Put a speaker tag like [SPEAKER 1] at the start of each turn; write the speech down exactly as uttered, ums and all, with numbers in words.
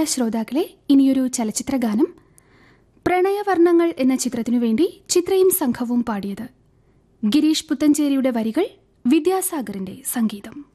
[SPEAKER 1] പ്രിയ ശ്രോതാക്കളെ, ഇനിയൊരു ചലച്ചിത്ര ഗാനം. പ്രണയവർണ്ണങ്ങൾ എന്ന ചിത്രത്തിനു വേണ്ടി ചിത്രയും സംഘവും പാടിയത്. ഗിരീഷ് പുത്തഞ്ചേരിയുടെ വരികൾ, വിദ്യാസാഗറിന്റെ സംഗീതം.